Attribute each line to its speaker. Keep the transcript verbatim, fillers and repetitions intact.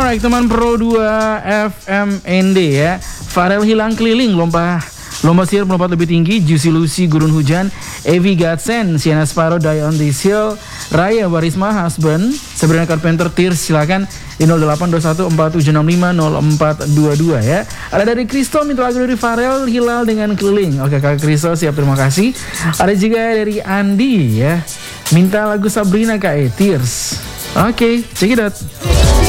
Speaker 1: Alright, teman Pro dua F M N D ya. Farel hilang keliling lomba lomba sihir melompat lebih tinggi. Juicy Lucy Gurun Hujan, Evie Gatsen, Sienna Sparrow, Die on This Hill, Raya Warisma Husband, Sabrina Carpenter Tears. Silakan di nol delapan dua satu empat tujuh enam lima nol empat dua dua ya. Ada dari Kristo minta lagu dari Farel Hilal dengan keliling. Oke Kak Kristo siap, terima kasih. Ada juga dari Andi ya, minta lagu Sabrina Kak E Tears. Oke, check it out.